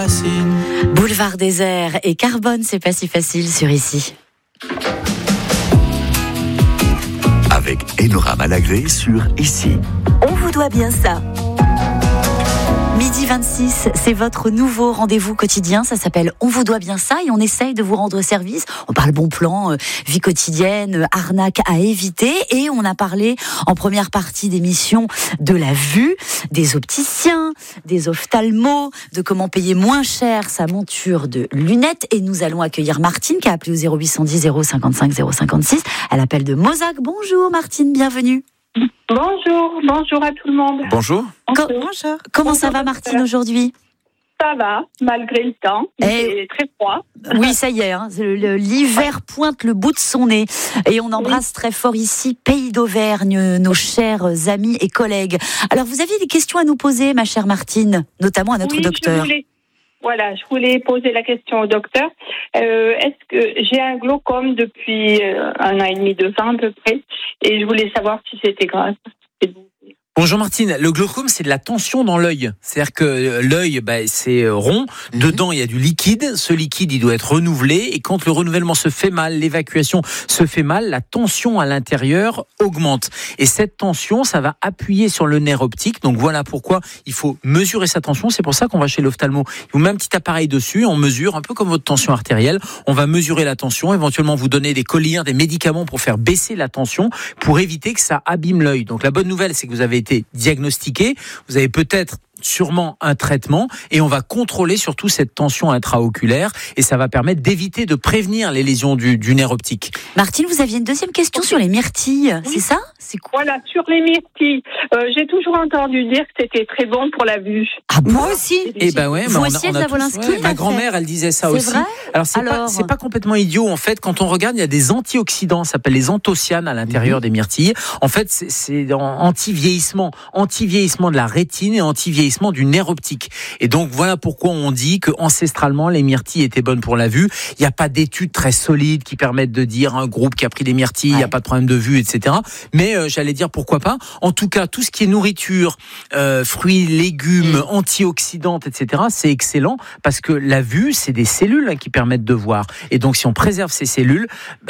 Boulevard Désert et Carbone, c'est pas si facile sur Ici. Avec Enora Malagré sur Ici. On vous doit bien ça. Midi 26, c'est votre nouveau rendez-vous quotidien. Ça s'appelle On vous doit bien ça et on essaye de vous rendre service. On parle bon plan, vie quotidienne, arnaque à éviter. Et on a parlé en première partie d'émission de la vue, des opticiens, des ophtalmos, de comment payer moins cher sa monture de lunettes. Et nous allons accueillir Martine qui a appelé au 0810 055 056. Elle appelle de Mozac. Bonjour Martine, bienvenue. Bonjour à tout le monde. Bonjour. Bonjour. Comment ça va Martine aujourd'hui ? Ça va, malgré le temps. C'est très froid. Oui, ça y est, l'hiver pointe le bout de son nez. Et on embrasse très fort ici, Pays d'Auvergne, nos chers amis et collègues. Alors, vous aviez des questions à nous poser, ma chère Martine, notamment à notre docteur. Je voulais poser la question au docteur. Est-ce que j'ai un glaucome depuis 1 an et demi, 2 ans à peu près, et je voulais savoir si c'était grave. Bonjour Martine, le glaucome c'est de la tension dans l'œil. C'est-à-dire que l'œil c'est rond, dedans il y a du liquide, ce liquide il doit être renouvelé et quand le renouvellement se fait mal, l'évacuation se fait mal, la tension à l'intérieur augmente. Et cette tension ça va appuyer sur le nerf optique, donc voilà pourquoi il faut mesurer sa tension, c'est pour ça qu'on va chez l'ophtalmo. Il vous met un petit appareil dessus, on mesure un peu comme votre tension artérielle, on va mesurer la tension, éventuellement vous donner des collyres, des médicaments pour faire baisser la tension, pour éviter que ça abîme l'œil. Donc la bonne nouvelle c'est que vous avez été diagnostiqué, vous avez peut-être sûrement un traitement et on va contrôler surtout cette tension intraoculaire et ça va permettre d'éviter de prévenir les lésions du nerf optique. Martine, vous aviez une deuxième question sur les myrtilles, c'est ça ? C'est quoi ? Voilà, sur les myrtilles. j'ai toujours entendu dire que c'était très bon pour la vue. Ah, moi aussi. Et ben ouais, vous aussi, ma grand-mère, elle disait ça aussi. Vrai ? Alors c'est pas complètement idiot en fait. Quand on regarde, il y a des antioxydants, ça s'appelle les anthocyanes à l'intérieur des myrtilles. En fait, c'est anti-vieillissement de la rétine et anti-vieillissement du nerf optique. Et donc voilà pourquoi on dit que ancestralement les myrtilles étaient bonnes pour la vue. Il n'y a pas d'études très solides qui permettent de dire un groupe qui a pris des myrtilles, il n'y a pas de problème de vue, etc. Mais j'allais dire pourquoi pas. En tout cas, tout ce qui est nourriture, fruits, légumes, antioxydantes, etc. C'est excellent parce que la vue, c'est des cellules qui permettent de voir. Et donc si on préserve ces cellules,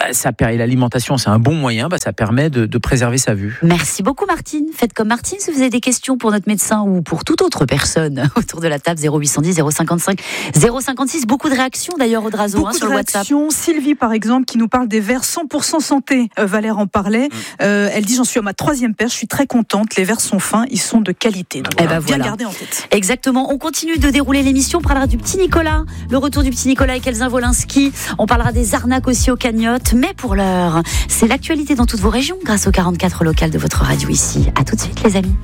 et l'alimentation c'est un bon moyen, ça permet de préserver sa vue. Merci beaucoup Martine. Faites comme Martine si vous avez des questions pour notre médecin ou pour toute autre personne autour de la table. 0810 055 056. Beaucoup de réactions d'ailleurs Audrazo sur le WhatsApp. Sylvie par exemple qui nous parle des verres 100% santé. Valère en parlait. Elle dit j'en suis à ma 3e paire, je suis très contente. Les verres sont fins, ils sont de qualité. Donc bien garder en tête. Exactement. On continue de dérouler l'émission. On parlera du petit Nicolas, le retour du petit Nicolas avec Elsa Wolinski. On parlera des arnaques aussi aux cagnottes. Mais pour l'heure, c'est l'actualité dans toutes vos régions grâce aux 44 locales de votre radio ici. À tout de suite les amis.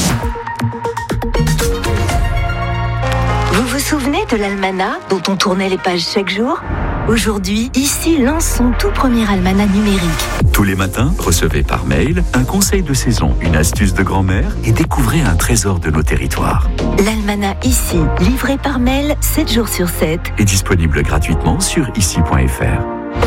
Vous vous souvenez de l'almanach dont on tournait les pages chaque jour ? Aujourd'hui, Ici lance son tout premier almanach numérique. Tous les matins, recevez par mail un conseil de saison, une astuce de grand-mère et découvrez un trésor de nos territoires. L'almanach Ici, livré par mail 7 jours sur 7. Est disponible gratuitement sur ici.fr.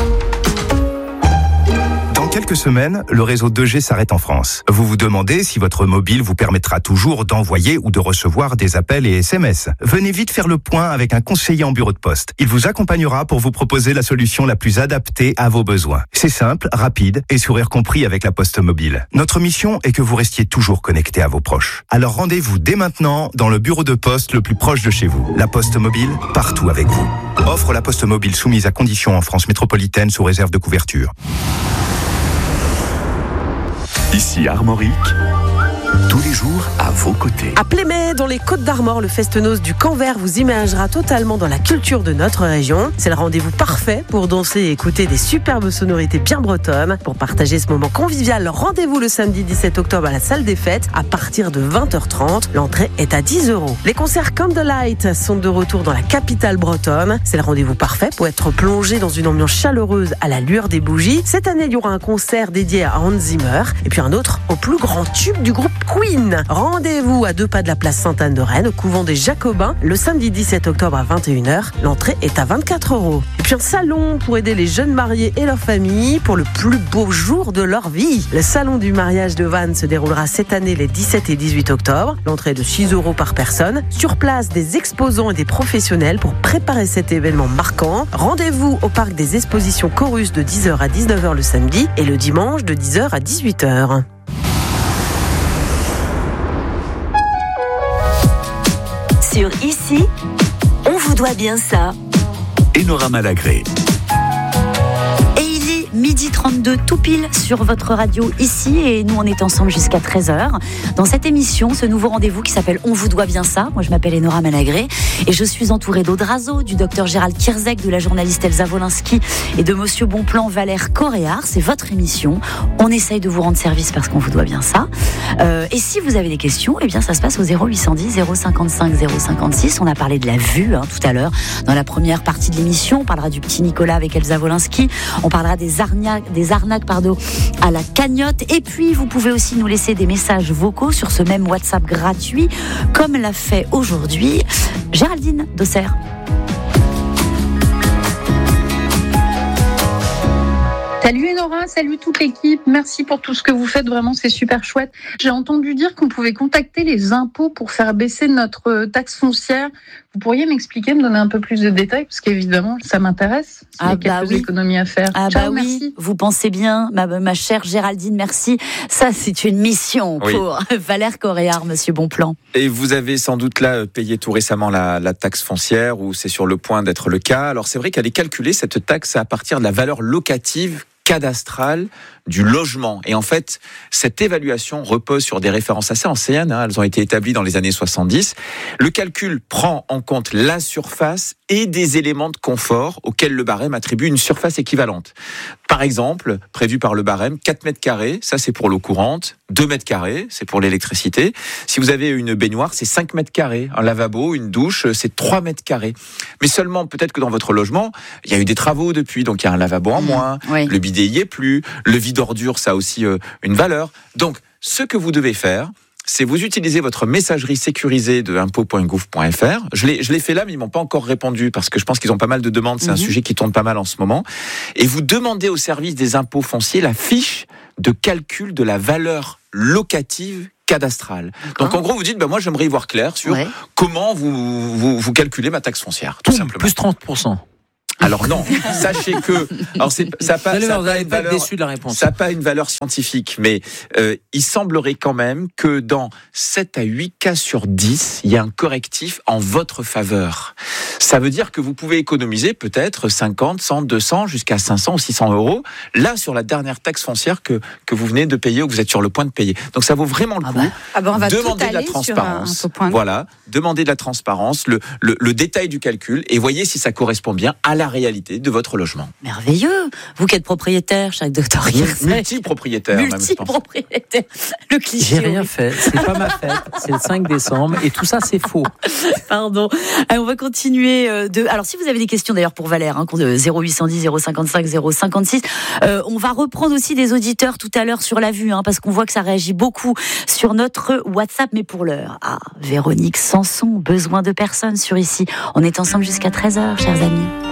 Dans quelques semaines, le réseau 2G s'arrête en France. Vous vous demandez si votre mobile vous permettra toujours d'envoyer ou de recevoir des appels et SMS. Venez vite faire le point avec un conseiller en bureau de poste. Il vous accompagnera pour vous proposer la solution la plus adaptée à vos besoins. C'est simple, rapide et sourire compris avec la Poste Mobile. Notre mission est que vous restiez toujours connecté à vos proches. Alors rendez-vous dès maintenant dans le bureau de poste le plus proche de chez vous. La Poste Mobile, partout avec vous. Offre La Poste Mobile soumise à conditions en France métropolitaine sous réserve de couverture. Ici Armorique, tous les jours à vos côtés. À Plémet, dans les Côtes d'Armor, le Fest-Noz du Camp Vert vous immergera totalement dans la culture de notre région. C'est le rendez-vous parfait pour danser et écouter des superbes sonorités bien bretonnes. Pour partager ce moment convivial, rendez-vous le samedi 17 octobre à la salle des fêtes à partir de 20h30. L'entrée est à 10 €. Les concerts Candlelight sont de retour dans la capitale bretonne. C'est le rendez-vous parfait pour être plongé dans une ambiance chaleureuse à la lueur des bougies. Cette année, il y aura un concert dédié à Hans Zimmer et puis un autre au plus grand tube du groupe Queen. Queen. Rendez-vous à 2 pas de la place Sainte-Anne de Rennes, au couvent des Jacobins, le samedi 17 octobre à 21h. L'entrée est à 24 €. Et puis un salon pour aider les jeunes mariés et leurs familles pour le plus beau jour de leur vie. Le salon du mariage de Vannes se déroulera cette année les 17 et 18 octobre. L'entrée est de 6 € par personne. Sur place, des exposants et des professionnels pour préparer cet événement marquant. Rendez-vous au parc des expositions Chorus de 10h à 19h le samedi et le dimanche de 10h à 18h. Sur Ici, on vous doit bien ça. Enora Malagré. Midi 32, tout pile sur votre radio ici, et nous on est ensemble jusqu'à 13h dans cette émission, ce nouveau rendez-vous qui s'appelle On vous doit bien ça. Moi je m'appelle Enora Malagré et je suis entourée d'Audrazo, du docteur Gérald Kierzek, de la journaliste Elsa Wolinski et de monsieur Bonplan Valère Coréard. C'est votre émission, on essaye de vous rendre service parce qu'on vous doit bien ça. Et si vous avez des questions, eh bien ça se passe au 0810 055 056. On a parlé de la vue tout à l'heure dans la première partie de l'émission. On parlera du petit Nicolas avec Elsa Wolinski, on parlera des arnaques à la cagnotte. Et puis vous pouvez aussi nous laisser des messages vocaux sur ce même WhatsApp gratuit, comme l'a fait aujourd'hui Géraldine d'Auxerre. Salut Enora, salut toute l'équipe, merci pour tout ce que vous faites, vraiment c'est super chouette. J'ai entendu dire qu'on pouvait contacter les impôts pour faire baisser notre taxe foncière. Vous pourriez m'expliquer, me donner un peu plus de détails, parce qu'évidemment ça m'intéresse. Il y a quelques économies à faire. Ciao, merci. Oui, vous pensez bien, ma chère Géraldine, merci. Ça c'est une mission pour Valère Coréard, monsieur Bonplan. Et vous avez sans doute là payé tout récemment la taxe foncière, ou c'est sur le point d'être le cas. Alors c'est vrai qu'elle est calculée, cette taxe, à partir de la valeur locative cadastrale du logement. Et en fait, cette évaluation repose sur des références assez anciennes. Elles ont été établies dans les années 70. Le calcul prend en compte la surface et des éléments de confort auxquels le barème attribue une surface équivalente. Par exemple, prévu par le barème, 4 mètres carrés, ça c'est pour l'eau courante, 2 mètres carrés, c'est pour l'électricité. Si vous avez une baignoire, c'est 5 mètres carrés. Un lavabo, une douche, c'est 3 mètres carrés. Mais seulement, peut-être que dans votre logement, il y a eu des travaux depuis, donc il y a un lavabo en moins, le bidet y est plus, le vide ordure, ça a aussi une valeur. Donc, ce que vous devez faire, c'est vous utilisez votre messagerie sécurisée de impôts.gouv.fr. Je l'ai fait là, mais ils m'ont pas encore répondu parce que je pense qu'ils ont pas mal de demandes. C'est un sujet qui tourne pas mal en ce moment. Et vous demandez au service des impôts fonciers la fiche de calcul de la valeur locative cadastrale. Donc en gros, vous dites, moi j'aimerais y voir clair sur comment vous calculez ma taxe foncière, tout simplement. Plus 30%. Alors non, sachez que ça n'a pas une valeur scientifique, mais il semblerait quand même que dans 7 à 8 cas sur 10, il y a un correctif en votre faveur. Ça veut dire que vous pouvez économiser peut-être 50, 100, 200, jusqu'à 500 ou 600 euros, là sur la dernière taxe foncière que vous venez de payer ou que vous êtes sur le point de payer. Donc ça vaut vraiment le coup. On va demandez de la transparence. Voilà, demandez de la transparence, le détail du calcul, et voyez si ça correspond bien à la réalité de votre logement. Merveilleux. Vous qui êtes propriétaire, chaque docteur Kierzek. Multipropriétaire. Multipropriétaire. Le cliché. J'ai rien fait. C'est pas ma fête. C'est le 5 décembre et tout ça, c'est faux. Pardon. Alors, on va continuer Alors, si vous avez des questions d'ailleurs pour Valère, 0810 055 056. On va reprendre aussi des auditeurs tout à l'heure sur la vue, parce qu'on voit que ça réagit beaucoup sur notre WhatsApp. Mais pour l'heure, Véronique Sanson, besoin de personne sur Ici. On est ensemble jusqu'à 13h, chers amis.